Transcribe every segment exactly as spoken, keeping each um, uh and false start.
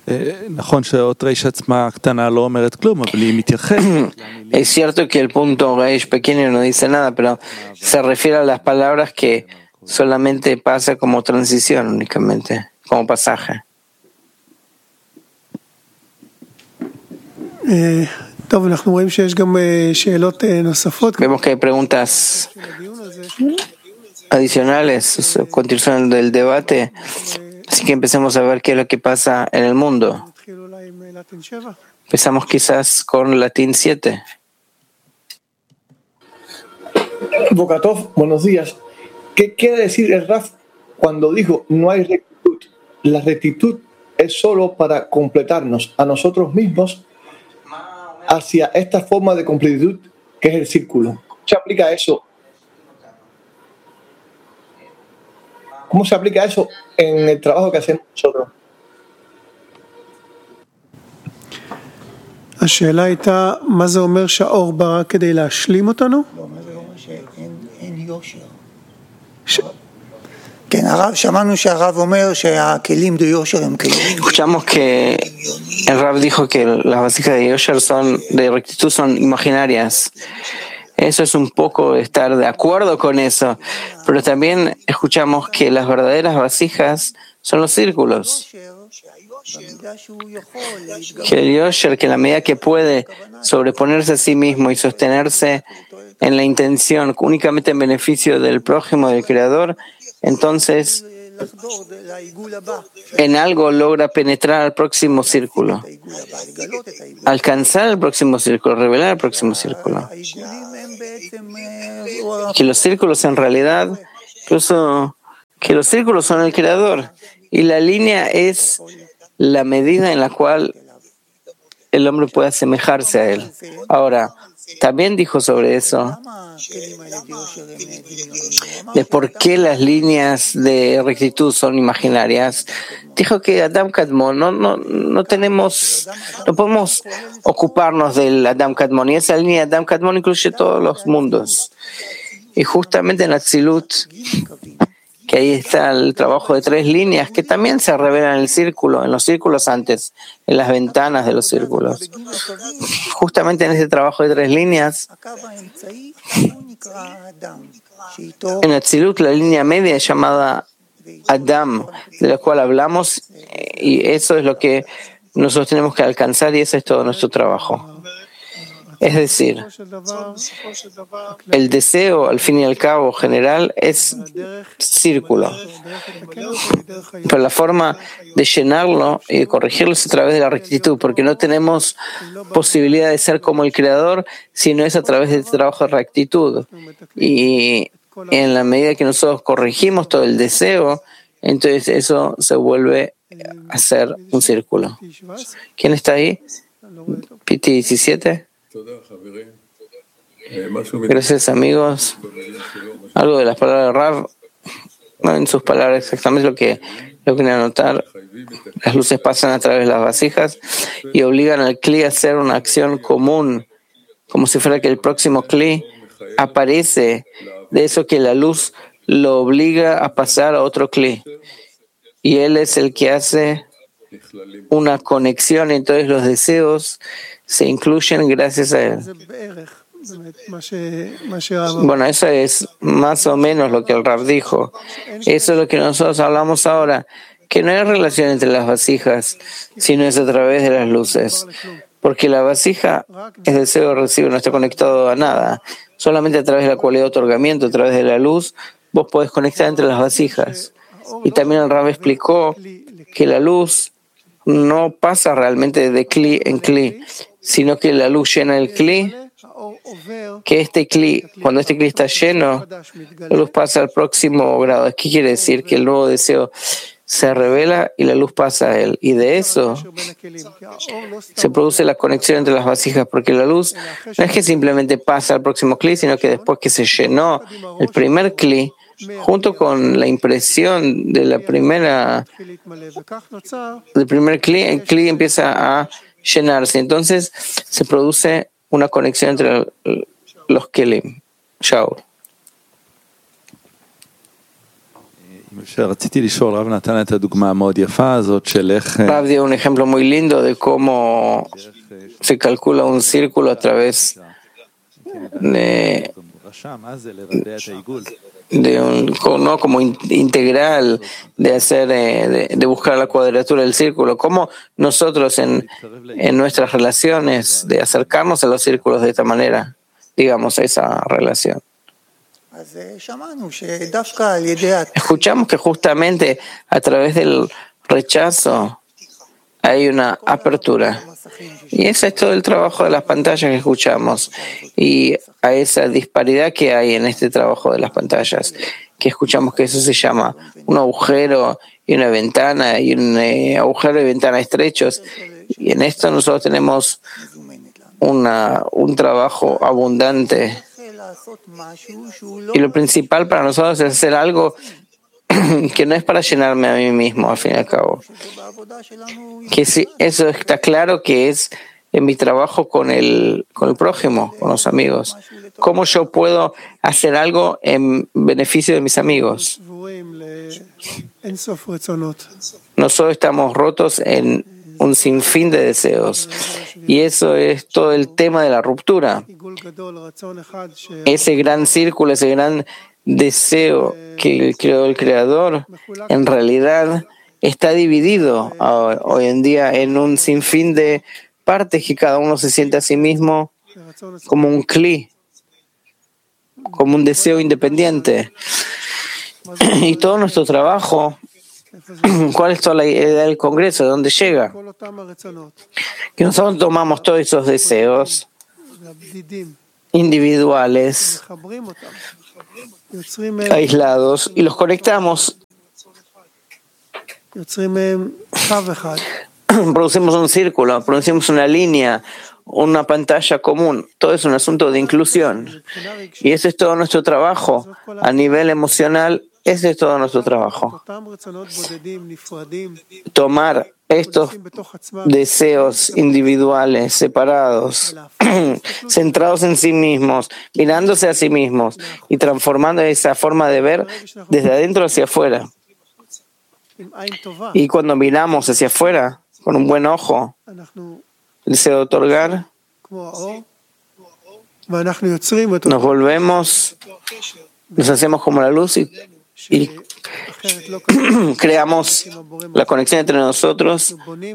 Es cierto que el punto reish pequeño no dice nada, pero se refiere a las palabras que solamente pasa como transición únicamente, como pasaje. Vemos que hay preguntas adicionales, continuación del debate, así que empecemos a ver qué es lo que pasa en el mundo. Empezamos quizás con Latín siete. Bokatov, buenos días. ¿Qué quiere decir el Raf cuando dijo no hay rectitud? La rectitud es solo para completarnos a nosotros mismos hacia esta forma de completitud que es el círculo. ¿Cómo se aplica eso? ¿Cómo se aplica eso en el trabajo que hacemos nosotros? השאלה הייתה, מה זה אומר שהאור ברא כדי להשלים אותנו? לא, מה זה אומר שאין יושר. כן, הרב, שמענו שהרב אומר שהכלים דיושר הם כלים. Escuchamos que el Rab dijo que las vasijas de yosher son, de rectitud son imaginarias. Eso es un poco estar de acuerdo con eso, pero también escuchamos que las verdaderas vasijas son los círculos. Que el yosher, que en la medida que puede sobreponerse a sí mismo y sostenerse en la intención únicamente en beneficio del prójimo, del Creador, entonces en algo logra penetrar al próximo círculo, alcanzar el próximo círculo, revelar el próximo círculo. Que los círculos en realidad, incluso que los círculos son el Creador y la línea es la medida en la cual el hombre puede asemejarse a él. Ahora, también dijo sobre eso, de por qué las líneas de rectitud son imaginarias. Dijo que Adam Kadmon, no, no, no tenemos, no podemos ocuparnos del Adam Kadmon, y esa línea de Adam Kadmon incluye todos los mundos. Y justamente en la Tzilut, que ahí está el trabajo de tres líneas que también se revelan en el círculo, en los círculos antes, en las ventanas de los círculos. Justamente en ese trabajo de tres líneas, en el Tzilut la línea media es llamada Adam, de la cual hablamos, y eso es lo que nosotros tenemos que alcanzar y ese es todo nuestro trabajo. Es decir, el deseo, al fin y al cabo, general, es círculo. Pero la forma de llenarlo y de corregirlo es a través de la rectitud, porque no tenemos posibilidad de ser como el Creador, sino es a través de este trabajo de rectitud. Y en la medida que nosotros corregimos todo el deseo, entonces eso se vuelve a ser un círculo. ¿Quién está ahí? Piti diecisiete. Gracias, amigos. Algo de las palabras de Rav, no en sus palabras exactamente lo que lo que anotar. Las luces pasan a través de las vasijas y obligan al Kli a hacer una acción común, como si fuera que el próximo Kli aparece de eso que la luz lo obliga a pasar a otro Kli. Y él es el que hace una conexión, entonces los deseos se incluyen gracias a él. Bueno, eso es más o menos lo que el Rab dijo. Eso es lo que nosotros hablamos ahora, que no hay relación entre las vasijas, sino es a través de las luces. Porque la vasija es deseo de recibir, no está conectado a nada. Solamente a través de la cualidad de otorgamiento, a través de la luz, vos podés conectar entre las vasijas. Y también el Rab explicó que la luz no pasa realmente de Kli en Kli, sino que la luz llena el Kli, que este Kli, cuando este Kli está lleno, la luz pasa al próximo grado. ¿Qué quiere decir? Que el nuevo deseo se revela y la luz pasa a él. Y de eso se produce la conexión entre las vasijas, porque la luz no es que simplemente pasa al próximo Kli, sino que después que se llenó el primer Kli, junto con la impresión de la primera del primer Kli, el Kli empieza a llenarse. Entonces se produce una conexión entre los Kelim. Chao. Rav dio un ejemplo muy lindo de cómo se calcula un círculo a través de, de un, no como in, integral de hacer de, de buscar la cuadratura del círculo. Cómo nosotros en, en nuestras relaciones de acercarnos a los círculos de esta manera, digamos, esa relación. Escuchamos que justamente a través del rechazo hay una apertura. Y ese es todo el trabajo de las pantallas que escuchamos. Y a esa disparidad que hay en este trabajo de las pantallas, que escuchamos que eso se llama un agujero y una ventana, y un eh, agujero y ventana estrechos. Y en esto nosotros tenemos una, un trabajo abundante. Y lo principal para nosotros es hacer algo que no es para llenarme a mí mismo, al fin y al cabo. Que sí, eso está claro que es en mi trabajo con el, con el prójimo, con los amigos. ¿Cómo yo puedo hacer algo en beneficio de mis amigos? Nosotros estamos rotos en un sinfín de deseos. Y eso es todo el tema de la ruptura. Ese gran círculo, ese gran deseo que creó el Creador, en realidad está dividido hoy en día en un sinfín de partes que cada uno se siente a sí mismo como un cli, como un deseo independiente. Y todo nuestro trabajo, ¿cuál es toda la idea del Congreso? ¿De dónde llega? Que nosotros tomamos todos esos deseos individuales, aislados, y los conectamos. Producimos un círculo, producimos una línea, una pantalla común. Todo es un asunto de inclusión. Y ese es todo nuestro trabajo. A nivel emocional, ese es todo nuestro trabajo. Tomar estos deseos individuales, separados, centrados en sí mismos, mirándose a sí mismos y transformando esa forma de ver desde adentro hacia afuera. Y cuando miramos hacia afuera, con un buen ojo, el deseo de otorgar, nos volvemos, nos hacemos como la luz y, y creamos la conexión entre nosotros.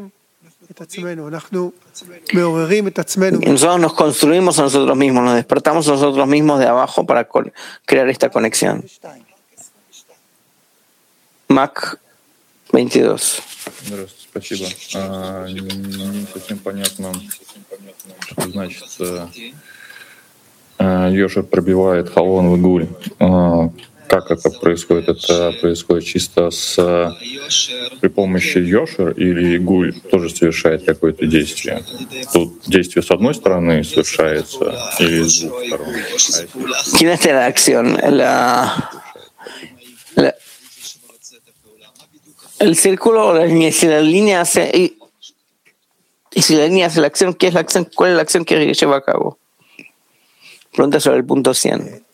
Y nosotros nos construimos a nosotros mismos, nos despertamos a nosotros mismos de abajo para crear esta conexión. Mac veintidós. Спасибо. Не совсем понятно, что значит Йошер пробивает Халон в Гуль. Как это происходит? Это происходит чисто с при помощи Йошер или Гуль тоже совершает какое-то действие? Тут действие с одной стороны совершается или с двух сторон? ¿Quién es la acción? La, la, el círculo o la línea. Si la línea hace y, y si la línea hace la acción, ¿qué es la acción? ¿Cuál es la acción que lleva a cabo? Pregunta sobre el punto cien.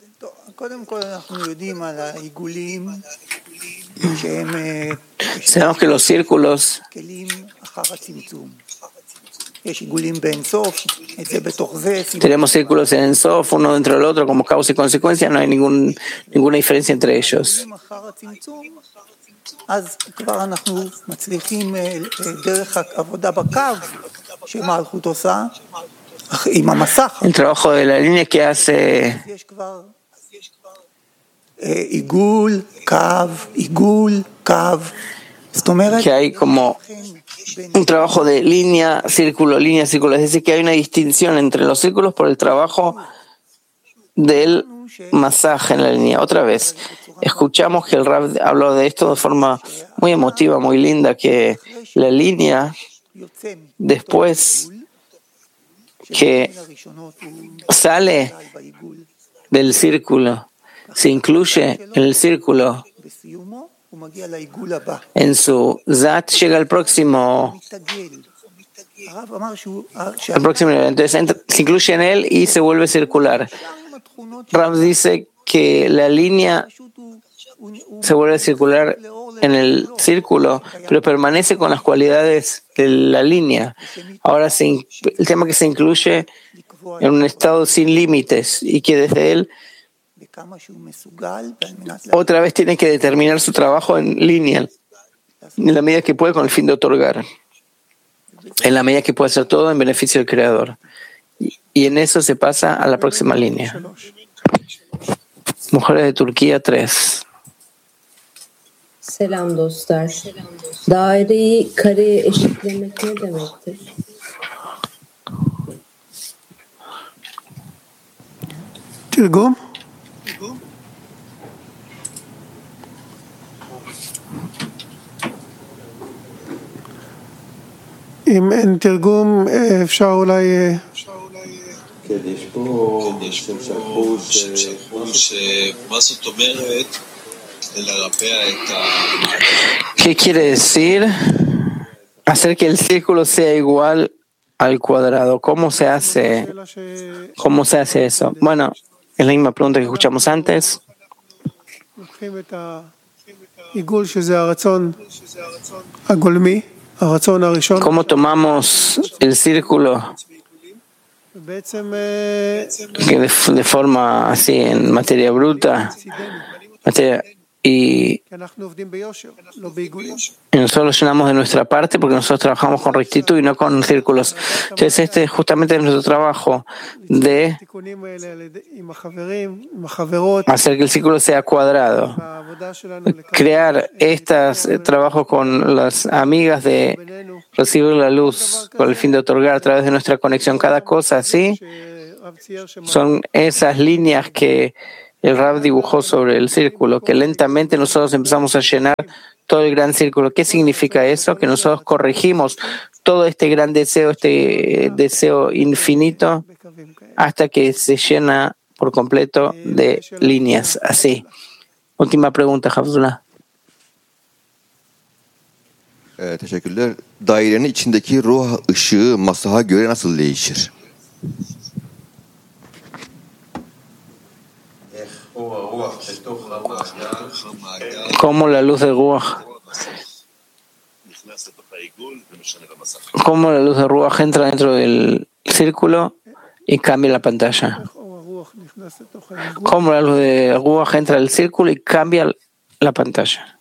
Sabemos que los círculos tenemos círculos en Ensof, uno dentro del otro como causa y consecuencia, no hay ningún, ninguna diferencia entre ellos. El trabajo de la línea que hace que hay como un trabajo de línea, círculo, línea, círculo, es decir, que hay una distinción entre los círculos por el trabajo del masaje en la línea. Otra vez, escuchamos que el Rav habló de esto de forma muy emotiva, muy linda, que la línea, después que sale del círculo, se incluye en el círculo, en su Zat llega al próximo al próximo nivel. Entonces entra, se incluye en él y se vuelve circular. Rav dice que la línea se vuelve circular en el círculo, pero permanece con las cualidades de la línea. Ahora se, el tema que se incluye en un estado sin límites y que desde él otra vez tiene que determinar su trabajo en línea, en la medida que puede con el fin de otorgar, en la medida que puede hacer todo en beneficio del Creador. Y en eso se pasa a la próxima línea. Mujeres de Turquía tres. Selam dostlar. Daireyi kareye eşitlemek ne demektir? תרגום? אם אין תרגום, אפשר אולי... כן, יש פה שם שלחו שמה זאת אומרת לרפא את ה... ¿Qué quiere decir hacer que el círculo sea igual al cuadrado? ¿Cómo se hace? ¿Cómo se hace eso? Bueno, es la misma pregunta que escuchamos antes. ¿Cómo tomamos el círculo que de, de forma así en materia bruta materia, y, y nosotros lo llenamos de nuestra parte porque nosotros trabajamos con rectitud y no con círculos? Entonces este es justamente nuestro trabajo de hacer que el círculo sea cuadrado, crear estos trabajos con las amigas de recibir la luz con el fin de otorgar a través de nuestra conexión cada cosa así. Son esas líneas que el Rab dibujó sobre el círculo, que lentamente nosotros empezamos a llenar todo el gran círculo. ¿Qué significa eso? Que nosotros corregimos todo este gran deseo, este deseo infinito, hasta que se llena por completo de líneas. Así. Última pregunta, Hafzullah. Ee, teşekkürler. Dairenin içindeki ruh ışığı masaha göre nasıl değişir? Como la luz de Ruach, como la luz de Ruach entra dentro del círculo y cambia la pantalla. Como la luz de Ruach entra al círculo y cambia la pantalla.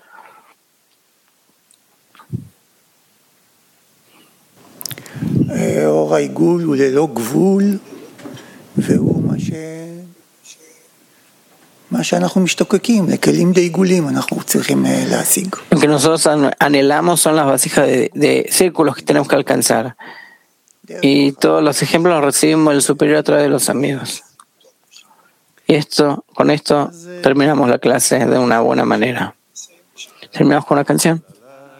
אור העיגול הוא ללא גבול, והוא מה ש... מה שאנחנו משתוקקים, לכלים דעיגולים אנחנו צריכים להשיג. Lo que nosotros anhelamos son las vasijas de, de círculos que tenemos que alcanzar. Y todos los ejemplos los recibimos del superior a través de los amigos. Y esto, con esto terminamos la clase de una buena manera. Terminamos con una canción.